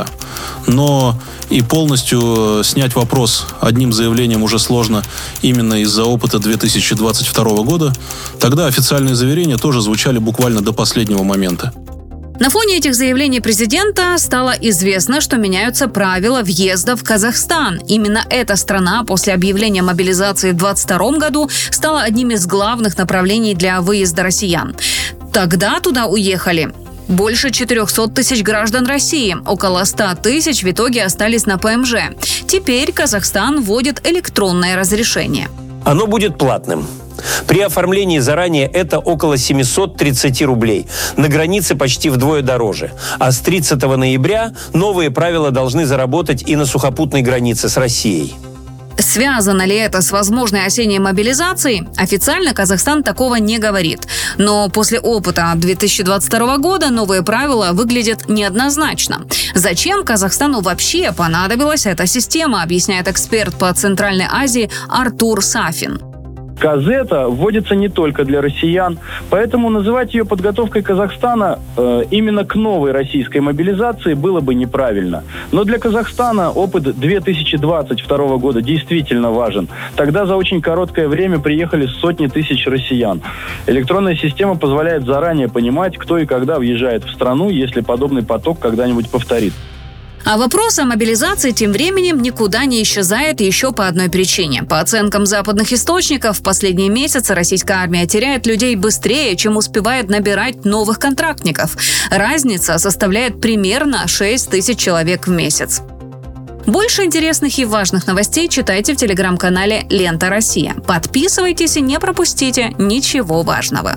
Но и полностью снять вопрос одним заявлением уже сложно именно из-за опыта две тысячи двадцать второго года. Тогда официальные заверения тоже звучали буквально до последнего момента. На фоне этих заявлений президента стало известно, что меняются правила въезда в Казахстан. Именно эта страна после объявления мобилизации в двадцать втором году стала одним из главных направлений для выезда россиян. Тогда туда уехали больше четырехсот тысяч граждан России. Около ста тысяч в итоге остались на ПМЖ. Теперь Казахстан вводит электронное разрешение. Оно будет платным. При оформлении заранее это около семьсот тридцать рублей. На границе почти вдвое дороже. А с тридцатого ноября новые правила должны заработать и на сухопутной границе с Россией. Связано ли это с возможной осенней мобилизацией? Официально Казахстан такого не говорит. Но после опыта две тысячи двадцать второго года новые правила выглядят неоднозначно. Зачем Казахстану вообще понадобилась эта система, объясняет эксперт по Центральной Азии Артур Сафин. Казета вводится не только для россиян, поэтому называть ее подготовкой Казахстана э, именно к новой российской мобилизации было бы неправильно. Но для Казахстана опыт две тысячи двадцать второго года действительно важен. Тогда за очень короткое время приехали сотни тысяч россиян. Электронная система позволяет заранее понимать, кто и когда въезжает в страну, если подобный поток когда-нибудь повторится. А вопрос о мобилизации тем временем никуда не исчезает еще по одной причине. По оценкам западных источников, в последние месяцы российская армия теряет людей быстрее, чем успевает набирать новых контрактников. Разница составляет примерно шесть тысяч человек в месяц. Больше интересных и важных новостей читайте в телеграм-канале «Лента Россия». Подписывайтесь и не пропустите ничего важного.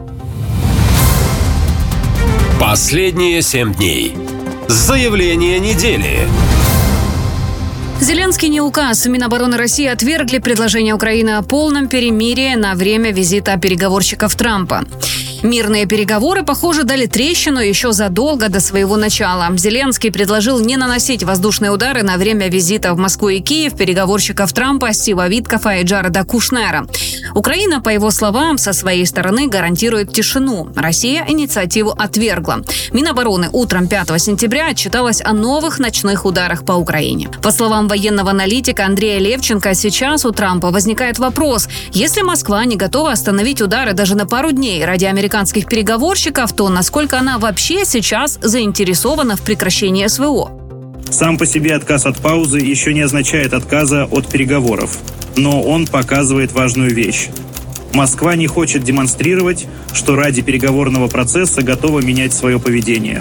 Последние семь дней. Заявление недели. Зеленский не указ. Минобороны России отвергли предложение Украины о полном перемирии на время визита переговорщиков Трампа. Мирные переговоры, похоже, дали трещину еще задолго до своего начала. Зеленский предложил не наносить воздушные удары на время визита в Москву и Киев переговорщиков Трампа Стива Виткофа и Джареда Кушнера. Украина, по его словам, со своей стороны гарантирует тишину. Россия инициативу отвергла. Минобороны утром пятого сентября отчиталась о новых ночных ударах по Украине. По словам военного аналитика Андрея Левченко, сейчас у Трампа возникает вопрос: если Москва не готова остановить удары даже на пару дней ради американских переговорщиков, то насколько она вообще сейчас заинтересована в прекращении СВО? Сам по себе отказ от паузы еще не означает отказа от переговоров. Но он показывает важную вещь. Москва не хочет демонстрировать, что ради переговорного процесса готова менять свое поведение.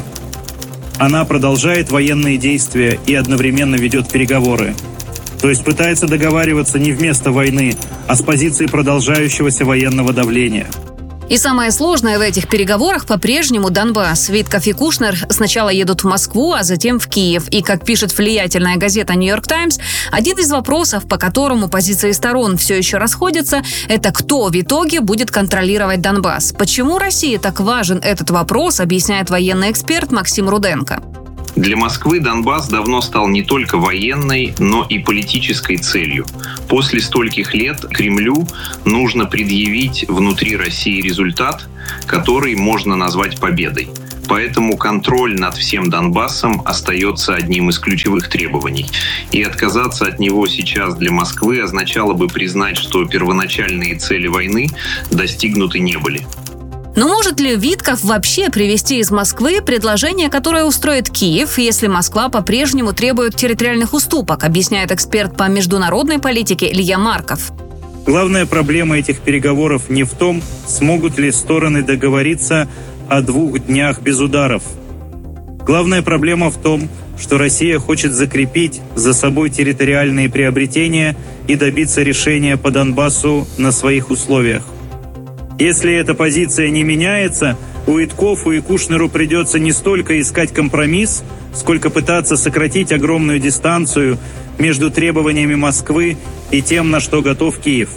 Она продолжает военные действия и одновременно ведет переговоры. То есть пытается договариваться не вместо войны, а с позиции продолжающегося военного давления. И самое сложное в этих переговорах по-прежнему Донбасс. Виткоф и Кушнер сначала едут в Москву, а затем в Киев. И, как пишет влиятельная газета «Нью-Йорк Таймс», один из вопросов, по которому позиции сторон все еще расходятся, это кто в итоге будет контролировать Донбасс. Почему России так важен этот вопрос, объясняет военный эксперт Максим Руденко. Для Москвы Донбасс давно стал не только военной, но и политической целью. После стольких лет Кремлю нужно предъявить внутри России результат, который можно назвать победой. Поэтому контроль над всем Донбассом остается одним из ключевых требований. И отказаться от него сейчас для Москвы означало бы признать, что первоначальные цели войны достигнуты не были. Но может ли Виткоф вообще привезти из Москвы предложение, которое устроит Киев, если Москва по-прежнему требует территориальных уступок, объясняет эксперт по международной политике Илья Марков. Главная проблема этих переговоров не в том, смогут ли стороны договориться о двух днях без ударов. Главная проблема в том, что Россия хочет закрепить за собой территориальные приобретения и добиться решения по Донбассу на своих условиях. Если эта позиция не меняется, Виткофу и Кушнеру придется не столько искать компромисс, сколько пытаться сократить огромную дистанцию между требованиями Москвы и тем, на что готов Киев.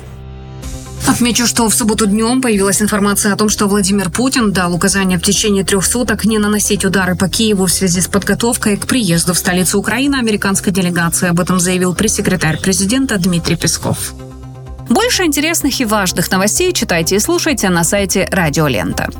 Отмечу, что в субботу днем появилась информация о том, что Владимир Путин дал указание в течение трех суток не наносить удары по Киеву в связи с подготовкой к приезду в столицу Украины американской делегации. Об этом заявил пресс-секретарь президента Дмитрий Песков. Больше интересных и важных новостей читайте и слушайте на сайте Радио Лента.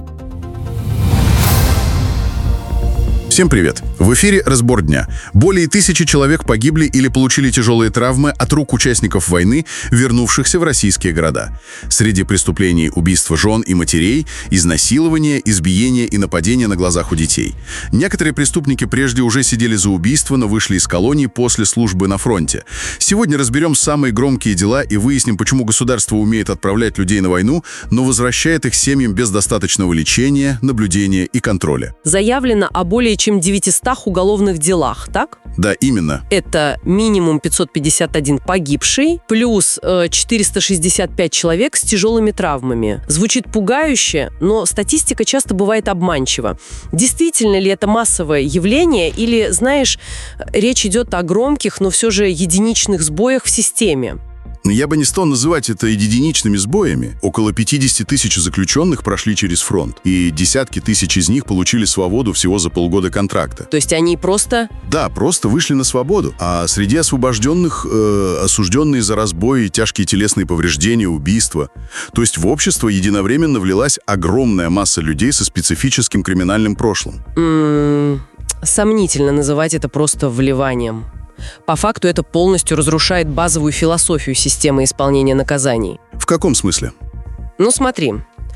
Всем привет! В эфире «Разбор дня». Более тысячи человек погибли или получили тяжелые травмы от рук участников войны, вернувшихся в российские города. Среди преступлений убийства жен и матерей, изнасилования, избиения и нападения на глазах у детей. Некоторые преступники прежде уже сидели за убийство, но вышли из колоний после службы на фронте. Сегодня разберем самые громкие дела и выясним, почему государство умеет отправлять людей на войну, но возвращает их семьям без достаточного лечения, наблюдения и контроля. Заявлено о более чем девятистах уголовных делах, так? Да, именно. Это минимум пятьсот пятьдесят один погибший, плюс э, четыреста шестьдесят пять человек с тяжелыми травмами. Звучит пугающе, но статистика часто бывает обманчива. Действительно ли это массовое явление или, знаешь, речь идет о громких, но все же единичных сбоях в системе? Я бы не стал называть это единичными сбоями. Около пятьдесят тысяч заключенных прошли через фронт, и десятки тысяч из них получили свободу всего за полгода контракта. То есть они просто... Да, просто вышли на свободу. А среди освобожденных э, осужденные за разбой, тяжкие телесные повреждения, убийства. То есть в общество единовременно влилась огромная масса людей со специфическим криминальным прошлым. М-м, сомнительно называть это просто вливанием. По факту это полностью разрушает базовую философию системы исполнения наказаний. В каком смысле? Ну смотри,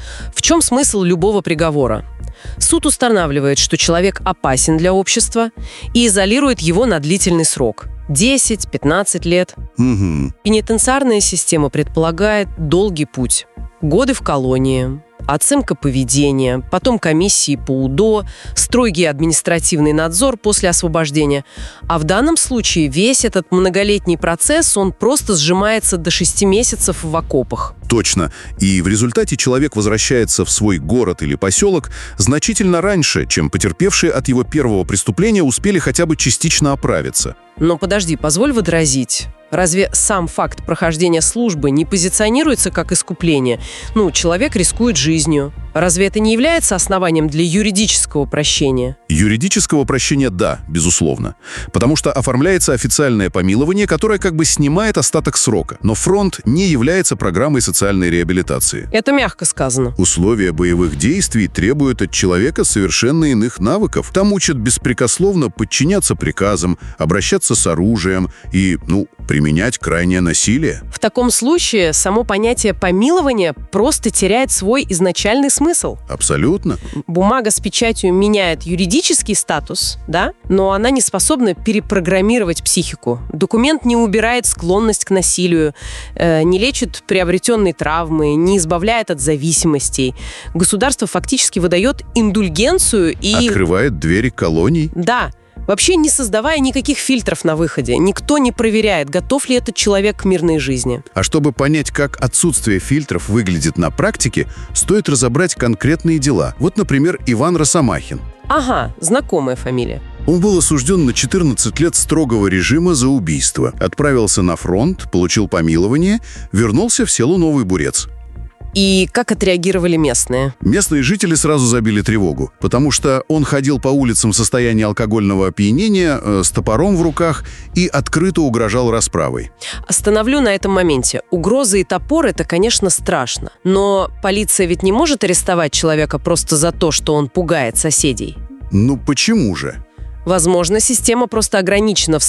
в чем смысл любого приговора? Суд устанавливает, что человек опасен для общества и изолирует его на длительный срок – десять-пятнадцать лет. Угу. Пенитенциарная система предполагает долгий путь. Годы в колонии, оценка поведения, потом комиссии по УДО, строгий административный надзор после освобождения. А в данном случае весь этот многолетний процесс, он просто сжимается до шести месяцев в окопах. Точно. И в результате человек возвращается в свой город или поселок значительно раньше, чем потерпевшие от его первого преступления успели хотя бы частично оправиться. Но подожди, позволь возразить. Разве сам факт прохождения службы не позиционируется как искупление? Ну, человек рискует жизнью. Разве это не является основанием для юридического прощения? Юридического прощения – да, безусловно. Потому что оформляется официальное помилование, которое как бы снимает остаток срока. Но фронт не является программой социальной реабилитации. Это мягко сказано. Условия боевых действий требуют от человека совершенно иных навыков. Там учат беспрекословно подчиняться приказам, обращаться с оружием и, ну, применять крайнее насилие. В таком случае само понятие помилования просто теряет свой изначальный смысл. Абсолютно. Бумага с печатью меняет юридический статус, да, но она не способна перепрограммировать психику. Документ не убирает склонность к насилию, э, не лечит приобретенные травмы, не избавляет от зависимостей. Государство фактически выдает индульгенцию и... Открывает двери колоний. Да. Вообще не создавая никаких фильтров на выходе. Никто не проверяет, готов ли этот человек к мирной жизни. А чтобы понять, как отсутствие фильтров выглядит на практике, стоит разобрать конкретные дела. Вот, например, Иван Росомахин. Ага, знакомая фамилия. Он был осужден на четырнадцать лет строгого режима за убийство. Отправился на фронт, получил помилование, вернулся в село Новый Бурец. И как отреагировали местные? Местные жители сразу забили тревогу, потому что он ходил по улицам в состоянии алкогольного опьянения, э, с топором в руках и открыто угрожал расправой. Остановлю на этом моменте. Угрозы и топор – это, конечно, страшно. Но полиция ведь не может арестовать человека просто за то, что он пугает соседей. Ну почему же? Возможно, система просто ограничена в